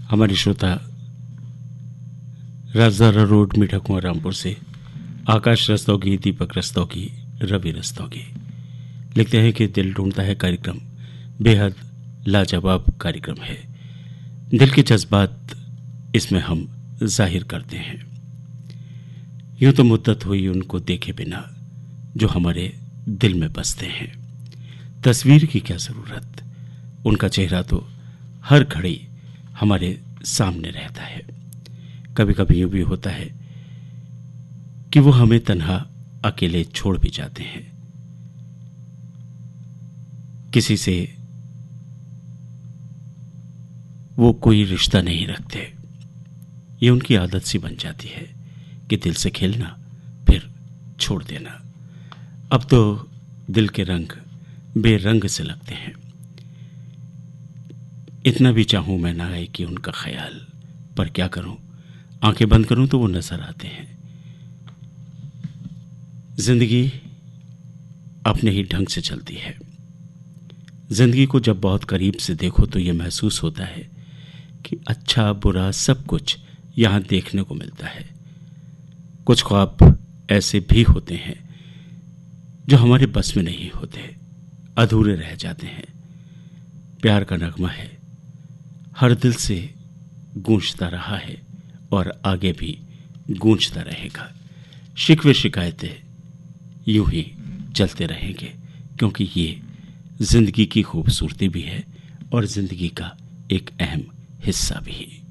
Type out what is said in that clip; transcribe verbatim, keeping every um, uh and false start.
हमारे श्रोता राजदारा रोड मीठा कुआं रामपुर से आकाश रस्तोगी, दीपक रस्तोगी, रवि रस्तोगी लिखते हैं कि दिल ढूंढता है कार्यक्रम बेहद लाजवाब कार्यक्रम है। दिल के जज्बात इसमें हम जाहिर करते हैं। यूं तो मुद्दत हुई उनको देखे बिना जो हमारे दिल में बसते हैं। तस्वीर की क्या ज़रूरत, उनका चेहरा तो हर घड़ी हमारे सामने रहता है। कभी कभी यूं भी होता है कि वो हमें तन्हा अकेले छोड़ भी जाते हैं। किसी से वो कोई रिश्ता नहीं रखते। ये उनकी आदत सी बन जाती है कि दिल से खेलना फिर छोड़ देना। अब तो दिल के रंग बेरंग से लगते हैं। इतना भी चाहूं मैं ना आए कि उनका ख्याल, पर क्या करूं, आंखें बंद करूं तो वो नजर आते हैं। जिंदगी अपने ही ढंग से चलती है। जिंदगी को जब बहुत करीब से देखो तो ये महसूस होता है कि अच्छा बुरा सब कुछ यहां देखने को मिलता है। कुछ ख्वाब ऐसे भी होते हैं जो हमारे बस में नहीं होते, अधूरे रह जाते हैं। प्यार का नगमा है, हर दिल से गूंजता रहा है और आगे भी गूंजता रहेगा। शिकवे शिकायतें यूं ही चलते रहेंगे, क्योंकि ये जिंदगी की खूबसूरती भी है और जिंदगी का एक अहम हिस्सा भी।